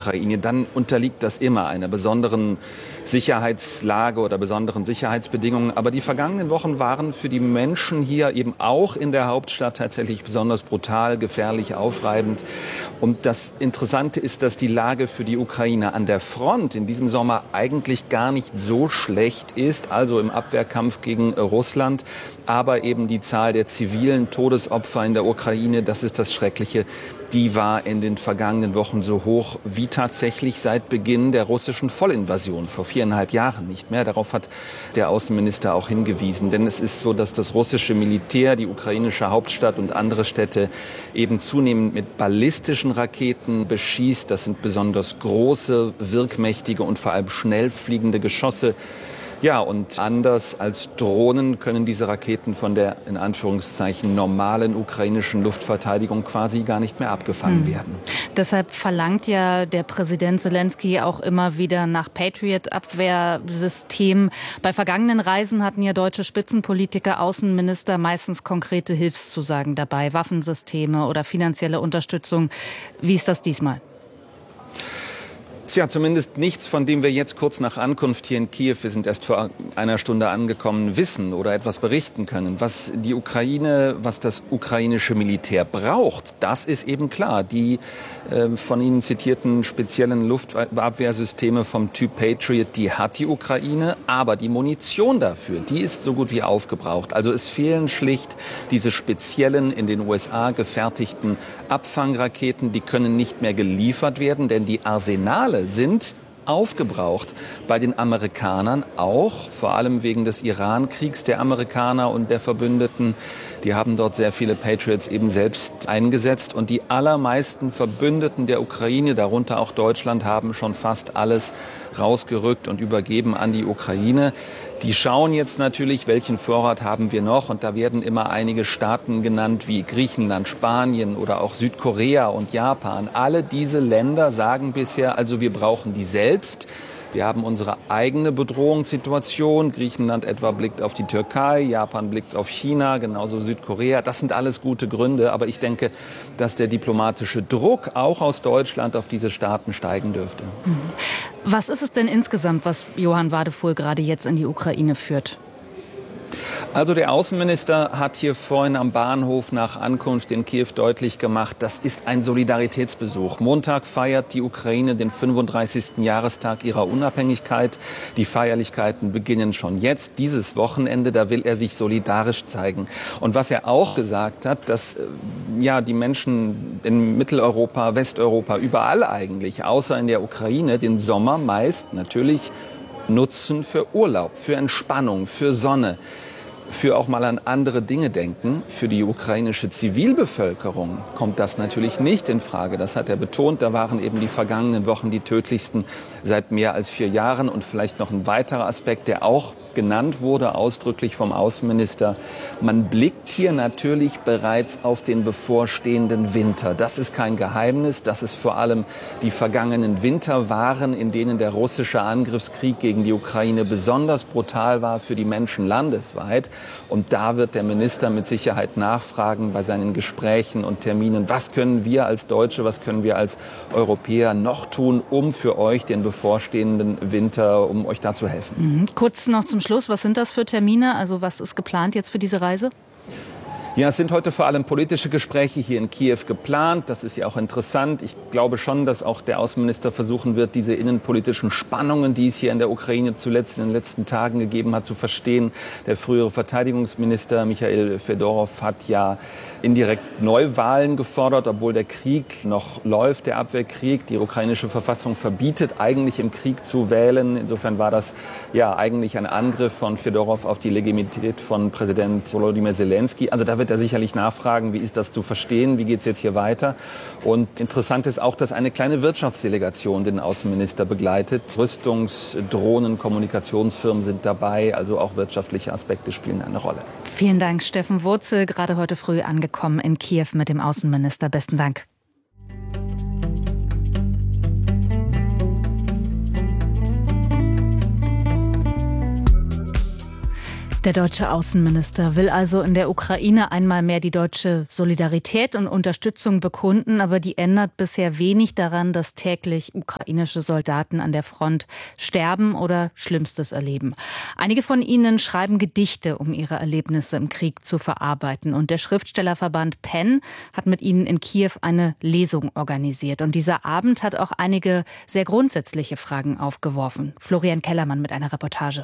Ukraine, dann unterliegt das immer einer besonderen Sicherheitslage oder besonderen Sicherheitsbedingungen. Aber die vergangenen Wochen waren für die Menschen hier eben auch in der Hauptstadt tatsächlich besonders brutal, gefährlich, aufreibend. Und das Interessante ist, dass die Lage für die Ukraine an der Front in diesem Sommer eigentlich gar nicht so schlecht ist, also im Abwehrkampf gegen Russland. Aber eben die Zahl der zivilen Todesopfer in der Ukraine, das ist das Schreckliche, die war in den vergangenen Wochen so hoch wie tatsächlich seit Beginn der russischen Vollinvasion vor 4,5 Jahren nicht mehr. Darauf hat der Außenminister auch hingewiesen. Denn es ist so, dass das russische Militär die ukrainische Hauptstadt und andere Städte eben zunehmend mit ballistischen Raketen beschießt. Das sind besonders große, wirkmächtige und vor allem schnell fliegende Geschosse. Ja, und anders als Drohnen können diese Raketen von der, in Anführungszeichen, normalen ukrainischen Luftverteidigung quasi gar nicht mehr abgefangen werden. Deshalb verlangt ja der Präsident Selenskyj auch immer wieder nach Patriot-Abwehrsystemen. Bei vergangenen Reisen hatten ja deutsche Spitzenpolitiker, Außenminister meistens konkrete Hilfszusagen dabei, Waffensysteme oder finanzielle Unterstützung. Wie ist das diesmal? Tja, zumindest nichts, von dem wir jetzt kurz nach Ankunft hier in Kiew, wir sind erst vor einer Stunde angekommen, wissen oder etwas berichten können. Was die Ukraine, was das ukrainische Militär braucht, das ist eben klar. Die von Ihnen zitierten speziellen Luftabwehrsysteme vom Typ Patriot, die hat die Ukraine, aber die Munition dafür, die ist so gut wie aufgebraucht. Also es fehlen schlicht diese speziellen in den USA gefertigten Abfangraketen, die können nicht mehr geliefert werden, denn die Arsenale sind aufgebraucht bei den Amerikanern auch, vor allem wegen des Iran-Kriegs der Amerikaner und der Verbündeten. Die haben dort sehr viele Patriots eben selbst eingesetzt und die allermeisten Verbündeten der Ukraine, darunter auch Deutschland, haben schon fast alles rausgerückt und übergeben an die Ukraine. Die schauen jetzt natürlich, welchen Vorrat haben wir noch, und da werden immer einige Staaten genannt wie Griechenland, Spanien oder auch Südkorea und Japan. Alle diese Länder sagen bisher, also wir brauchen die selbst. Wir haben unsere eigene Bedrohungssituation. Griechenland etwa blickt auf die Türkei, Japan blickt auf China, genauso Südkorea. Das sind alles gute Gründe, aber ich denke, dass der diplomatische Druck auch aus Deutschland auf diese Staaten steigen dürfte. Was ist es denn insgesamt, was Johann Wadefuhl gerade jetzt in die Ukraine führt? Also der Außenminister hat hier vorhin am Bahnhof nach Ankunft in Kiew deutlich gemacht, das ist ein Solidaritätsbesuch. Montag feiert die Ukraine den 35. Jahrestag ihrer Unabhängigkeit. Die Feierlichkeiten beginnen schon jetzt, dieses Wochenende, da will er sich solidarisch zeigen. Und was er auch gesagt hat, dass ja, die Menschen in Mitteleuropa, Westeuropa, überall eigentlich, außer in der Ukraine, den Sommer meist natürlich nutzen für Urlaub, für Entspannung, für Sonne, für auch mal an andere Dinge denken. Für die ukrainische Zivilbevölkerung kommt das natürlich nicht in Frage. Das hat er betont. Da waren eben die vergangenen Wochen die tödlichsten seit mehr als 4 Jahren. Und vielleicht noch ein weiterer Aspekt, der auch genannt wurde, ausdrücklich vom Außenminister. Man blickt hier natürlich bereits auf den bevorstehenden Winter. Das ist kein Geheimnis, dass es vor allem die vergangenen Winter waren, in denen der russische Angriffskrieg gegen die Ukraine besonders brutal war für die Menschen landesweit. Und da wird der Minister mit Sicherheit nachfragen bei seinen Gesprächen und Terminen, was können wir als Deutsche, was können wir als Europäer noch tun, um für euch den bevorstehenden Winter, um euch da zu helfen. Kurz noch zum Schluss, was sind das für Termine? Also was ist geplant jetzt für diese Reise? Ja, es sind heute vor allem politische Gespräche hier in Kiew geplant. Das ist ja auch interessant. Ich glaube schon, dass auch der Außenminister versuchen wird, diese innenpolitischen Spannungen, die es hier in der Ukraine zuletzt in den letzten Tagen gegeben hat, zu verstehen. Der frühere Verteidigungsminister Michail Fedorow hat ja indirekt Neuwahlen gefordert, obwohl der Krieg noch läuft, der Abwehrkrieg. Die ukrainische Verfassung verbietet eigentlich im Krieg zu wählen. Insofern war das ja eigentlich ein Angriff von Fedorow auf die Legitimität von Präsident Volodymyr Selenskyj. Also da wird er sicherlich nachfragen, wie ist das zu verstehen, wie geht es jetzt hier weiter. Und interessant ist auch, dass eine kleine Wirtschaftsdelegation den Außenminister begleitet. Rüstungsdrohnen, Kommunikationsfirmen sind dabei, also auch wirtschaftliche Aspekte spielen eine Rolle. Vielen Dank, Steffen Wurzel, gerade heute früh angekommen in Kiew mit dem Außenminister. Besten Dank. Der deutsche Außenminister will also in der Ukraine einmal mehr die deutsche Solidarität und Unterstützung bekunden, aber die ändert bisher wenig daran, dass täglich ukrainische Soldaten an der Front sterben oder Schlimmstes erleben. Einige von ihnen schreiben Gedichte, um ihre Erlebnisse im Krieg zu verarbeiten. Und der Schriftstellerverband PEN hat mit ihnen in Kiew eine Lesung organisiert. Und dieser Abend hat auch einige sehr grundsätzliche Fragen aufgeworfen. Florian Kellermann mit einer Reportage.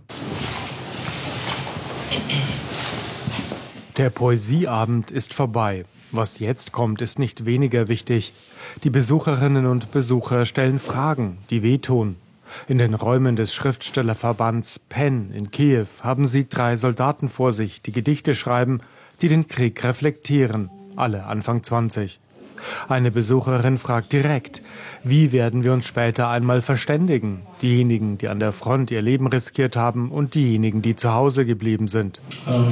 Der Poesieabend ist vorbei. Was jetzt kommt, ist nicht weniger wichtig. Die Besucherinnen und Besucher stellen Fragen, die wehtun. In den Räumen des Schriftstellerverbands PEN in Kiew haben sie 3 Soldaten vor sich, die Gedichte schreiben, die den Krieg reflektieren. Alle Anfang 20. Eine Besucherin fragt direkt, wie werden wir uns später einmal verständigen? Diejenigen, die an der Front ihr Leben riskiert haben und diejenigen, die zu Hause geblieben sind.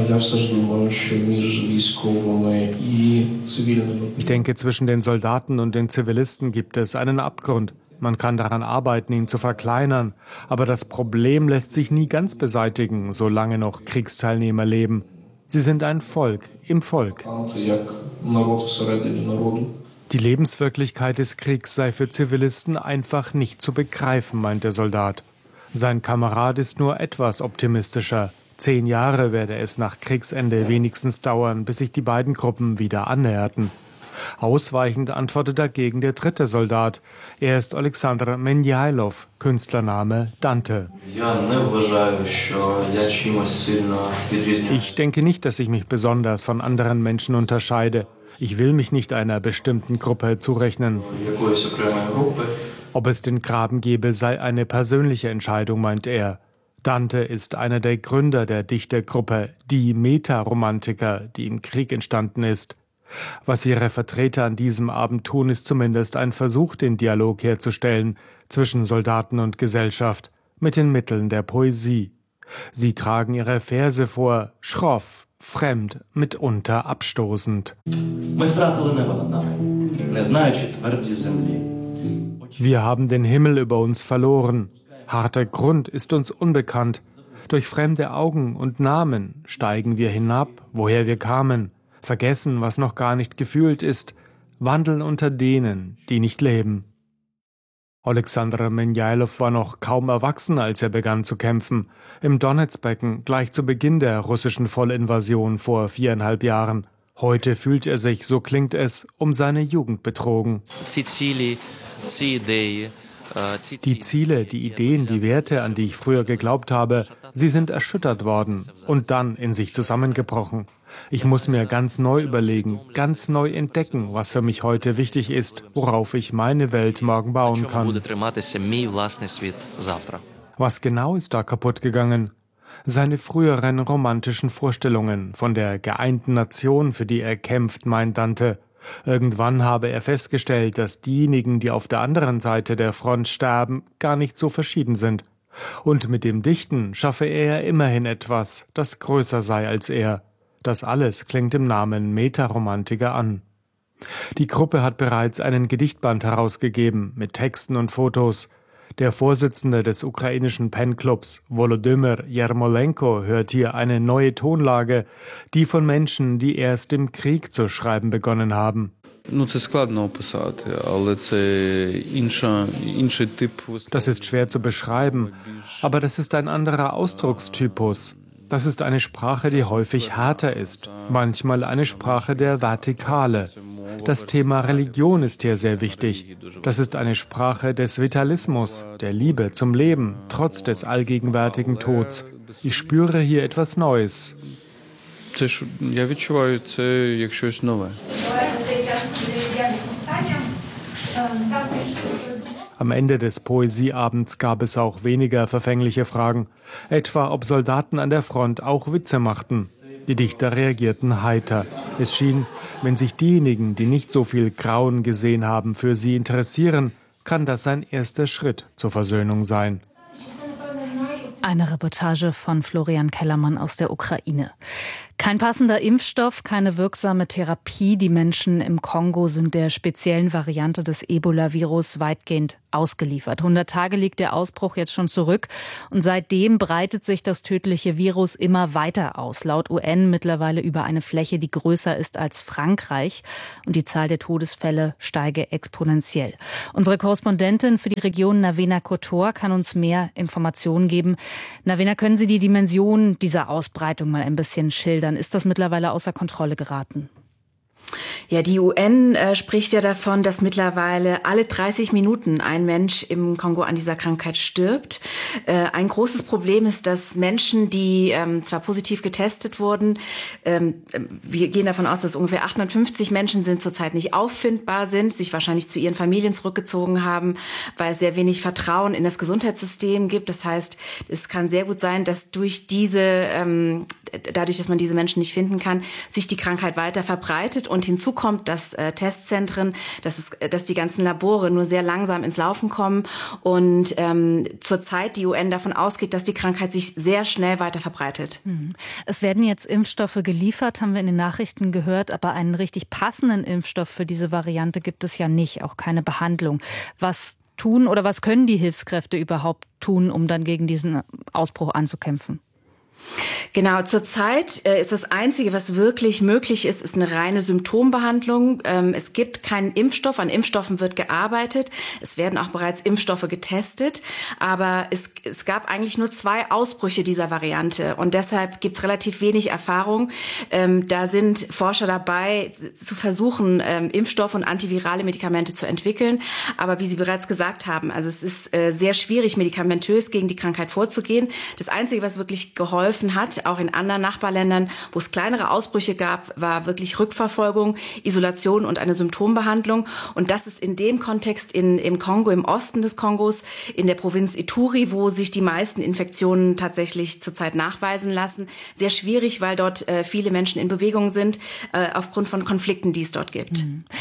Ich denke, zwischen den Soldaten und den Zivilisten gibt es einen Abgrund. Man kann daran arbeiten, ihn zu verkleinern. Aber das Problem lässt sich nie ganz beseitigen, solange noch Kriegsteilnehmer leben. Sie sind ein Volk im Volk. Die Lebenswirklichkeit des Kriegs sei für Zivilisten einfach nicht zu begreifen, meint der Soldat. Sein Kamerad ist nur etwas optimistischer. 10 Jahre werde es nach Kriegsende wenigstens dauern, bis sich die beiden Gruppen wieder annäherten. Ausweichend antwortet dagegen der 3. Soldat. Er ist Alexander Menjailov, Künstlername Dante. Ich denke nicht, dass ich mich besonders von anderen Menschen unterscheide. Ich will mich nicht einer bestimmten Gruppe zurechnen. Ob es den Graben gebe, sei eine persönliche Entscheidung, meint er. Dante ist einer der Gründer der Dichtergruppe Die Meta-Romantiker, die im Krieg entstanden ist. Was ihre Vertreter an diesem Abend tun, ist zumindest ein Versuch, den Dialog herzustellen zwischen Soldaten und Gesellschaft mit den Mitteln der Poesie. Sie tragen ihre Verse vor, schroff, fremd, mitunter abstoßend. Wir haben den Himmel über uns verloren. Harter Grund ist uns unbekannt. Durch fremde Augen und Namen steigen wir hinab, woher wir kamen. Vergessen, was noch gar nicht gefühlt ist, wandeln unter denen, die nicht leben. Alexander Menjailov war noch kaum erwachsen, als er begann zu kämpfen. Im Donezbecken, gleich zu Beginn der russischen Vollinvasion vor 4,5 Jahren. Heute fühlt er sich, so klingt es, um seine Jugend betrogen. Die Ziele, die Ideen, die Werte, an die ich früher geglaubt habe, sie sind erschüttert worden und dann in sich zusammengebrochen. Ich muss mir ganz neu überlegen, ganz neu entdecken, was für mich heute wichtig ist, worauf ich meine Welt morgen bauen kann. Was genau ist da kaputt gegangen? Seine früheren romantischen Vorstellungen von der geeinten Nation, für die er kämpft, meint Dante. Irgendwann habe er festgestellt, dass diejenigen, die auf der anderen Seite der Front sterben, gar nicht so verschieden sind. Und mit dem Dichten schaffe er immerhin etwas, das größer sei als er. Das alles klingt im Namen Meta-Romantiker an. Die Gruppe hat bereits einen Gedichtband herausgegeben mit Texten und Fotos. Der Vorsitzende des ukrainischen PEN-Clubs, Volodymyr Jermolenko, hört hier eine neue Tonlage, die von Menschen, die erst im Krieg zu schreiben begonnen haben. Das ist schwer zu beschreiben, aber das ist ein anderer Ausdruckstypus. Das ist eine Sprache, die häufig härter ist, manchmal eine Sprache der Vertikale. Das Thema Religion ist hier sehr wichtig. Das ist eine Sprache des Vitalismus, der Liebe zum Leben, trotz des allgegenwärtigen Tods. Ich spüre hier etwas Neues. Am Ende des Poesieabends gab es auch weniger verfängliche Fragen, etwa ob Soldaten an der Front auch Witze machten. Die Dichter reagierten heiter. Es schien, wenn sich diejenigen, die nicht so viel Grauen gesehen haben, für sie interessieren, kann das ein erster Schritt zur Versöhnung sein. Eine Reportage von Florian Kellermann aus der Ukraine. Kein passender Impfstoff, keine wirksame Therapie. Die Menschen im Kongo sind der speziellen Variante des Ebola-Virus weitgehend ausgeliefert. 100 Tage liegt der Ausbruch jetzt schon zurück und seitdem breitet sich das tödliche Virus immer weiter aus. Laut UN mittlerweile über eine Fläche, die größer ist als Frankreich und die Zahl der Todesfälle steige exponentiell. Unsere Korrespondentin für die Region Navena Kotor kann uns mehr Informationen geben. Navena, können Sie die Dimension dieser Ausbreitung mal ein bisschen schildern? Ist das mittlerweile außer Kontrolle geraten? Ja, die UN spricht ja davon, dass mittlerweile alle 30 Minuten ein Mensch im Kongo an dieser Krankheit stirbt. Ein großes Problem ist, dass Menschen, die zwar positiv getestet wurden, wir gehen davon aus, dass ungefähr 850 Menschen zurzeit nicht auffindbar sind, sich wahrscheinlich zu ihren Familien zurückgezogen haben, weil es sehr wenig Vertrauen in das Gesundheitssystem gibt. Das heißt, es kann sehr gut sein, dass dadurch, dass man diese Menschen nicht finden kann, sich die Krankheit weiter verbreitet. Und hinzu kommt, dass Testzentren, dass die ganzen Labore nur sehr langsam ins Laufen kommen und zurzeit die UN davon ausgeht, dass die Krankheit sich sehr schnell weiter verbreitet. Es werden jetzt Impfstoffe geliefert, haben wir in den Nachrichten gehört, aber einen richtig passenden Impfstoff für diese Variante gibt es ja nicht, auch keine Behandlung. Was tun oder was können die Hilfskräfte überhaupt tun, um dann gegen diesen Ausbruch anzukämpfen? Genau, zurzeit ist das Einzige, was wirklich möglich ist eine reine Symptombehandlung. Es gibt keinen Impfstoff, an Impfstoffen wird gearbeitet. Es werden auch bereits Impfstoffe getestet, aber es gab eigentlich nur 2 Ausbrüche dieser Variante und deshalb gibt es relativ wenig Erfahrung. Da sind Forscher dabei, zu versuchen, Impfstoffe und antivirale Medikamente zu entwickeln. Aber wie Sie bereits gesagt haben, also es ist sehr schwierig, medikamentös gegen die Krankheit vorzugehen. Das Einzige, was wirklich geholfen hat, auch in anderen Nachbarländern, wo es kleinere Ausbrüche gab, war wirklich Rückverfolgung, Isolation und eine Symptombehandlung. Und das ist in dem Kontext im Kongo, im Osten des Kongos, in der Provinz Ituri, wo sich die meisten Infektionen tatsächlich zurzeit nachweisen lassen, sehr schwierig, weil dort viele Menschen in Bewegung sind, aufgrund von Konflikten, die es dort gibt.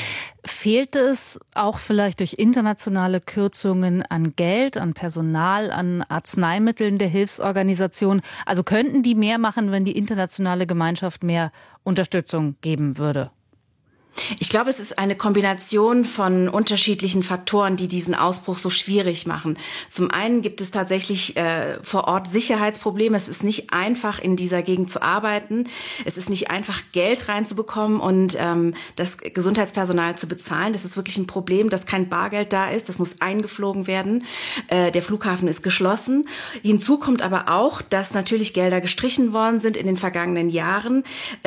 Fehlt es auch vielleicht durch internationale Kürzungen an Geld, an Personal, an Arzneimitteln der Hilfsorganisation? Also könnten die mehr machen, wenn die internationale Gemeinschaft mehr Unterstützung geben würde? Ich glaube, es ist eine Kombination von unterschiedlichen Faktoren, die diesen Ausbruch so schwierig machen. Zum einen gibt es tatsächlich vor Ort Sicherheitsprobleme. Es ist nicht einfach, in dieser Gegend zu arbeiten. Es ist nicht einfach, Geld reinzubekommen und das Gesundheitspersonal zu bezahlen. Das ist wirklich ein Problem, dass kein Bargeld da ist. Das muss eingeflogen werden. Der Flughafen ist geschlossen. Hinzu kommt aber auch, dass natürlich Gelder gestrichen worden sind in den vergangenen Jahren.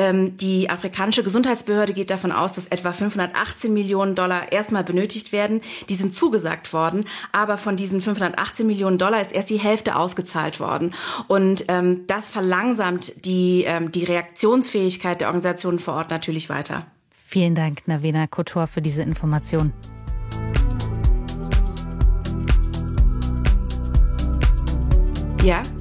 Die afrikanische Gesundheitsbehörde geht davon aus, dass etwa 518 Millionen Dollar erstmal benötigt werden. Die sind zugesagt worden, aber von diesen 518 Millionen Dollar ist erst die Hälfte ausgezahlt worden. Und das verlangsamt die Reaktionsfähigkeit der Organisationen vor Ort natürlich weiter. Vielen Dank, Navena Kotor, für diese Information. Ja.